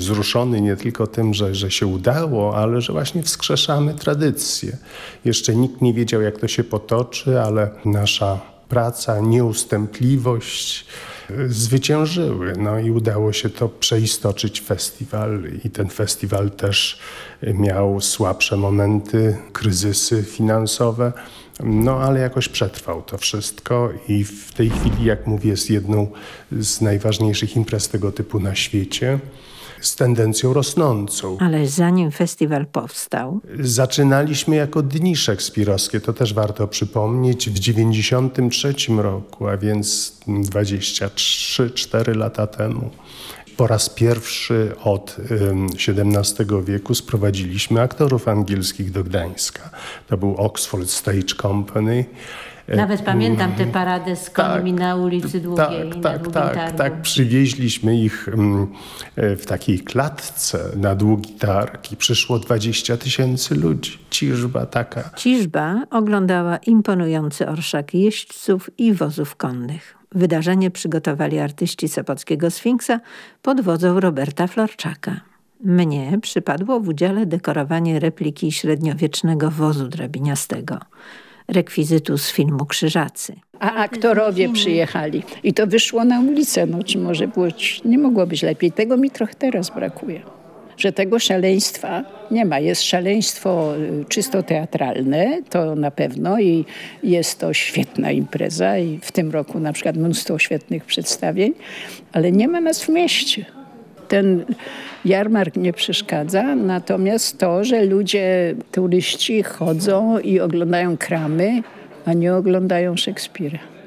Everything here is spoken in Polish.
wzruszony nie tylko tym, że się udało, ale że właśnie wskrzeszamy tradycję. Jeszcze nikt nie wiedział, jak to się potoczy, ale nasza praca, nieustępliwość zwyciężyły. No i udało się to przeistoczyć w festiwal i ten festiwal też miał słabsze momenty, kryzysy finansowe, no ale jakoś przetrwał to wszystko i w tej chwili, jak mówię, jest jedną z najważniejszych imprez tego typu na świecie, z tendencją rosnącą. Ale zanim festiwal powstał... Zaczynaliśmy jako Dni Szekspirowskie, to też warto przypomnieć, w 1993 roku, a więc 23-4 lata temu. Po raz pierwszy od XVII wieku sprowadziliśmy aktorów angielskich do Gdańska. To był Oxford Stage Company. Nawet pamiętam tę paradę z końmi na ulicy Długiej. Tak. Przywieźliśmy ich w takiej klatce na Długi Targ i przyszło 20 000 ludzi. Ciżba taka. Ciżba oglądała imponujący orszak jeźdźców i wozów konnych. Wydarzenie przygotowali artyści Sopockiego Sfinksa pod wodzą Roberta Florczaka. Mnie przypadło w udziale dekorowanie repliki średniowiecznego wozu drabiniastego, rekwizytu z filmu Krzyżacy. A aktorowie przyjechali i to wyszło na ulicę. No, czy może nie mogło być lepiej? Tego mi trochę teraz brakuje. Że tego szaleństwa nie ma. Jest szaleństwo czysto teatralne, to na pewno i jest to świetna impreza i w tym roku na przykład mnóstwo świetnych przedstawień, ale nie ma nas w mieście. Ten jarmark nie przeszkadza, natomiast to, że ludzie, turyści chodzą i oglądają kramy, a nie oglądają Szekspira.